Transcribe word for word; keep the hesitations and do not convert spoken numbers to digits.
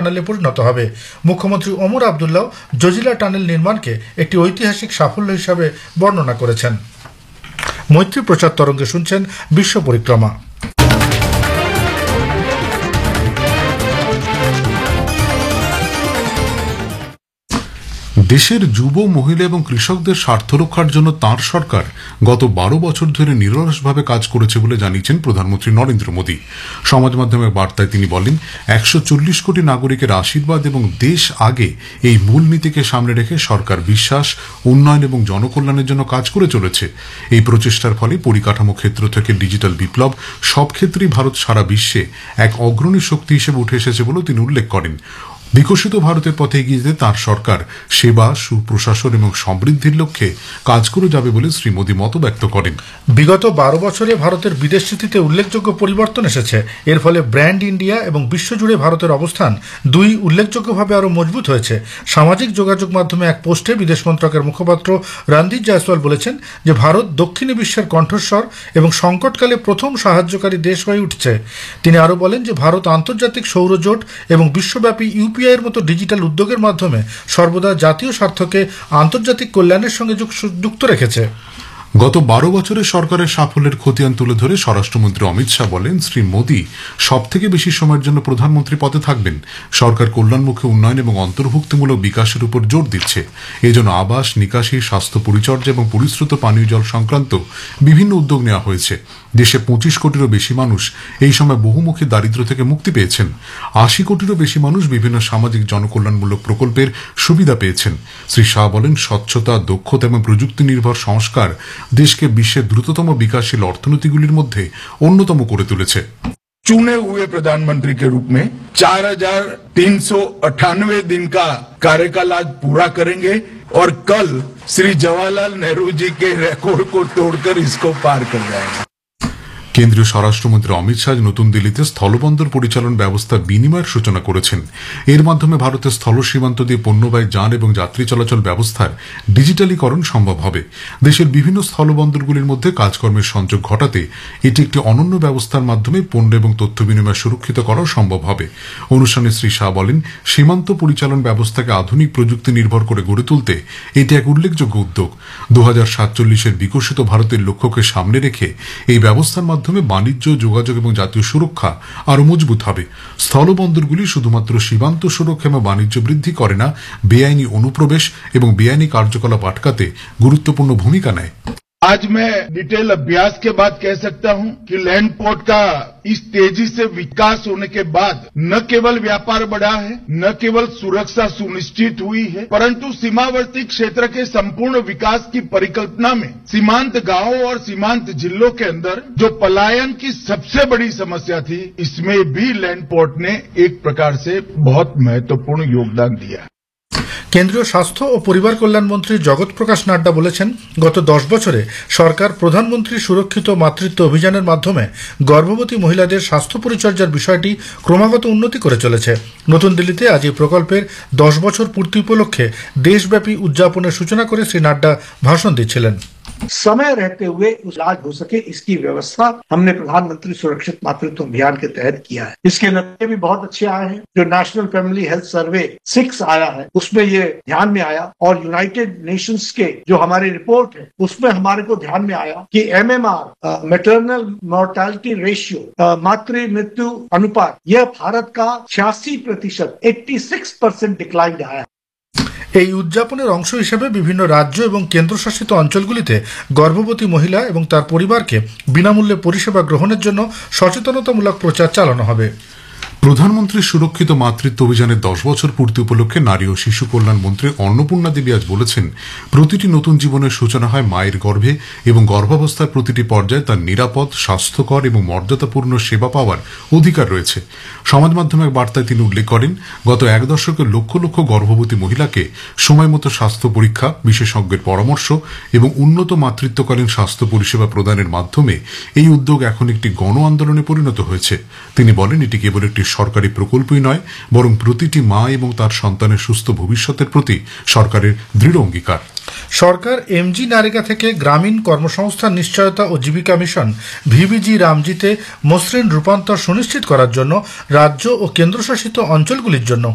টানেলে পরিণত হবে। মুখ্যমন্ত্রী ওমর আবদুল্লাহ জজিলা টানেল নির্মাণকে একটি ঐতিহাসিক সাফল্য হিসাবে বর্ণনা করেছেন। মৈত্রী প্রচার তরঙ্গে শুনছেন বিশ্ব পরিক্রমা। দেশের যুব, মহিলা এবং কৃষকদের স্বার্থ রক্ষার জন্য তাঁর সরকার গত বারো বছর ধরে নিরলসভাবে কাজ করেছে বলে জানিয়েছেন প্রধানমন্ত্রী নরেন্দ্র মোদী। সমাজ মাধ্যমের বার্তায় তিনি বলেন, একশো চল্লিশ কোটি নাগরিকের আশীর্বাদ এবং দেশ আগে এই মূলনীতিকে সামনে রেখে সরকার বিশ্বাস, উন্নয়ন এবং জনকল্যাণের জন্য কাজ করে চলেছে। এই প্রচেষ্টার ফলে পরিকাঠামো ক্ষেত্র থেকে ডিজিটাল বিপ্লব সব ক্ষেত্রেই ভারত সারা বিশ্বে এক অগ্রণী শক্তি হিসেবে উঠে এসেছে বলেও তিনি উল্লেখ করেন। বিকশিত ভারতের পথে এগিয়ে যেতে তাঁর সরকার সেবা, সুপ্রশাসন এবং সমৃদ্ধির লক্ষ্যে কাজ করে যাবে বলে শ্রী মোদী মত ব্যক্ত করেন। বিগত বারো বছরে ভারতের বিদেশ নীতিতে উল্লেখযোগ্য পরিবর্তন এসেছে। এর ফলে ব্র্যান্ড ইন্ডিয়া এবং বিশ্বজুড়ে ভারতের অবস্থান দুই উল্লেখযোগ্যভাবে আরও মজবুত হয়েছে। সামাজিক যোগাযোগ মাধ্যমে এক পোস্টে বিদেশ মন্ত্রকের মুখপাত্র রণদীপ জয়সওয়াল বলেছেন যে ভারত দক্ষিণী বিশ্বের কণ্ঠস্বর এবং সংকটকালে প্রথম সাহায্যকারী দেশ হয়ে উঠছে। তিনি আরও বলেন যে ভারত আন্তর্জাতিক সৌরজোট এবং বিশ্বব্যাপী ইউপিআই এর মতো ডিজিটাল উদ্যোগের মাধ্যমে সর্বদা জাতীয় স্বার্থকে আন্তর্জাতিক কল্যাণের সঙ্গে যুক্ত রেখেছে। গত বারো বছরে সরকারের সাফল্যের খতিয়ান তুলে ধরে স্বরাষ্ট্রমন্ত্রী অমিত শাহ বলেন, শ্রী মোদী সব থেকে বেশি সময়ের জন্য প্রধানমন্ত্রী পদে থাকবেন। সরকার কল্যাণমুখী উন্নয়ন এবং অন্তর্ভুক্তিমূলক বিকাশের উপর জোর দিচ্ছে। এজন্য আবাস, নিকাশি, স্বাস্থ্য পরিচর্যা এবং পরিশ্রুত পানীয় জল সংক্রান্ত বিভিন্ন উদ্যোগ নেওয়া হয়েছে। দেশে পঁচিশ কোটিরও বেশি মানুষ এই সময় বহুমুখী দারিদ্র্য থেকে মুক্তি পেয়েছেন। আশি কোটিরও বেশি মানুষ বিভিন্ন সামাজিক জনকল্যাণমূলক প্রকল্পের সুবিধা পেয়েছেন। শ্রী শাহ বলেন, স্বচ্ছতা, দক্ষতা এবং প্রযুক্তি নির্ভর সংস্কার দেশকে বিশ্বের দ্রুততম বিকাশশীল অর্থনীতিগুলির মধ্যে অন্যতম করে তুলেছে। चुने हुए प्रधानमंत्री के रूप में चार हजार तीन सौ अट्ठानवे दिन का कार्यकाल आज पूरा करेंगे और कल श्री जवाहरलाल नेहरू जी के रिकॉर्ड को तोड़कर इसको पार कर जाएंगे। কেন্দ্রীয় স্বরাষ্ট্রমন্ত্রী অমিত শাহ নতুন দিল্লিতে স্থলবন্দর পরিচালন ব্যবস্থা বিনিময়ের সূচনা করেছেন। এর মাধ্যমে ভারতের স্থল সীমান্ত দিয়ে পণ্যবাহী যান এবং যাত্রী চলাচল ব্যবস্থার ডিজিটালীকরণ সম্ভব হবে। দেশের বিভিন্ন স্থলবন্দরগুলির মধ্যে কাজকর্মের সংযোগ ঘটাতে এটি একটি অনন্য ব্যবস্থার মাধ্যমে পণ্য এবং তথ্য বিনিময় সুরক্ষিত করাও সম্ভব হবে। অনুষ্ঠানে শ্রী শাহ বলেন, সীমান্ত পরিচালন ব্যবস্থাকে আধুনিক প্রযুক্তি নির্ভর করে গড়ে তুলতে এটি এক উল্লেখযোগ্য উদ্যোগ। দু হাজার সাতচল্লিশের বিকশিত ভারতের লক্ষ্যকে সামনে রেখে এই ব্যবস্থার মাধ্যমে বাণিজ্য, যোগাযোগ এবং জাতীয় সুরক্ষা আরো মজবুত হবে। স্থলবন্দরগুলি শুধুমাত্র সীমান্ত সুরক্ষা এবং বাণিজ্য বৃদ্ধি করে না, বেআইনি অনুপ্রবেশ এবং বেআইনি কার্যকলাপ আটকাতে গুরুত্বপূর্ণ ভূমিকা নেয়। आज मैं डिटेल अभ्यास के बाद कह सकता हूं कि लैंड पोर्ट का इस तेजी से विकास होने के बाद न केवल व्यापार बढ़ा है, न केवल सुरक्षा सुनिश्चित हुई है, परंतु सीमावर्ती क्षेत्र के संपूर्ण विकास की परिकल्पना में सीमांत गांवों और सीमांत जिलों के अंदर जो पलायन की सबसे बड़ी समस्या थी, इसमें भी लैंड पोर्ट ने एक प्रकार से बहुत महत्वपूर्ण योगदान दिया। কেন্দ্রীয় স্বাস্থ্য ও পরিবার কল্যাণ মন্ত্রী জগৎ প্রকাশ নাড্ডা বলেছেন, গত দশ বছরে সরকার প্রধানমন্ত্রী সুরক্ষিত মাতৃত্ব অভিযানের মাধ্যমে গর্ভবতী মহিলাদের স্বাস্থ্য পরিচর্যার বিষয়টি ক্রমাগত উন্নতি করে চলেছে। নতুন দিল্লিতে আজ এই প্রকল্পের দশ বছর পূর্তি উপলক্ষে দেশব্যাপী উদযাপনের সূচনা করে শ্রী নাড্ডা ভাষণ দিচ্ছিলেন। समय रहते हुए इलाज हो सके, इसकी व्यवस्था हमने प्रधानमंत्री सुरक्षित मातृत्व अभियान के तहत किया है। इसके नतीजे भी बहुत अच्छे आए हैं। जो national family health survey six आया है, उसमें ये ध्यान में आया, और यूनाइटेड नेशंस के जो हमारी रिपोर्ट है उसमें हमारे को ध्यान में आया कि एमएमआर, मैटरनल मोर्टेलिटी रेशियो, मातृ मृत्यु अनुपात, यह भारत का छियासी प्रतिशत एट्टी सिक्स परसेंट डिक्लाइन आया। এই উদযাপনের অংশ হিসেবে বিভিন্ন রাজ্য এবং কেন্দ্রশাসিত অঞ্চলগুলিতে গর্ভবতী মহিলা এবং তার পরিবারকে বিনামূল্যে পরিষেবা গ্রহণের জন্য সচেতনতামূলক প্রচার চালানো হবে। প্রধানমন্ত্রী সুরক্ষিত মাতৃত্ব অভিযানের দশ বছর পূর্তি উপলক্ষে নারী ও শিশু কল্যাণ মন্ত্রী অন্নপূর্ণা দেবী আজ বলেছেন, প্রতিটি নতুন জীবনের সূচনা হয় মায়ের গর্ভে এবং গর্ভাবস্থার প্রতিটি পর্যায়ে তার নিরাপদ, স্বাস্থ্যকর এবং মর্যাদাপূর্ণ সেবা পাওয়ার অধিকার রয়েছে। সমাজ মাধ্যমের বার্তায় তিনি উল্লেখ করেন, গত এক দশকে লক্ষ লক্ষ গর্ভবতী মহিলাকে সময়মতো স্বাস্থ্য পরীক্ষা, বিশেষজ্ঞের পরামর্শ এবং উন্নত মাতৃত্বকালীন স্বাস্থ্য পরিষেবা প্রদানের মাধ্যমে এই উদ্যোগ এখন একটি গণ আন্দোলনে পরিণত হয়েছে। তিনি বলেন, এটি কেবল একটি সরকারি প্রকল্পই নয়, বরং প্রতিটি মা এবং তার সন্তানের সুস্থ ভবিষ্যতের প্রতি সরকারের দৃঢ় অঙ্গীকার। সরকার এমজি নারেগা থেকে গ্রামীণ কর্মসংস্থান নিশ্চয়তা ও জীবিকা মিশন ভিবিজি রামজিতে মসৃণ রূপান্তর সুনিশ্চিত করার জন্য রাজ্য ও কেন্দ্রশাসিত অঞ্চলগুলির জন্য